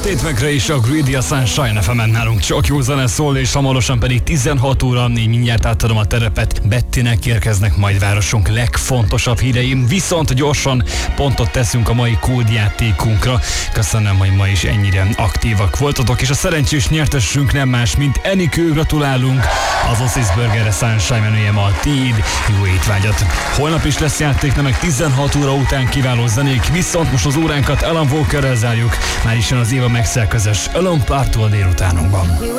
Tétvekre is a Greedy a Sunshine FM-en nálunk csak jó zene szól, és hamarosan pedig 16 óra, így mindjárt átadom a terepet. Bettinek érkeznek majd városunk legfontosabb híreim, viszont gyorsan pontot teszünk a mai kódjátékunkra. Köszönöm, hogy ma is ennyire aktívak voltatok, és a szerencsés nyertesünk nem más, mint Enikő. Gratulálunk! Az Oasis Burger Sunshine menüje ma a tiéd. Jó étvágyat! Holnap is lesz játék, nem meg 16 óra után kiváló zenék, viszont most az óránkat Alan Walkerrel zárjuk. Már is jön az Éva Maxell közös Alone Part 2 a délutánunkban.